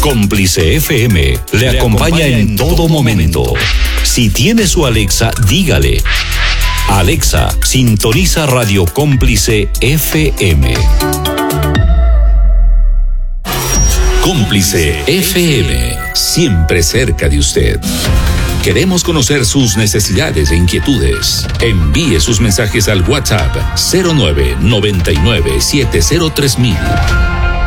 Cómplice FM le acompaña en todo momento. Si tiene su Alexa, dígale: Alexa, sintoniza Radio Cómplice FM. Cómplice FM, siempre cerca de usted. Queremos conocer sus necesidades e inquietudes. Envíe sus mensajes al WhatsApp 0999703000.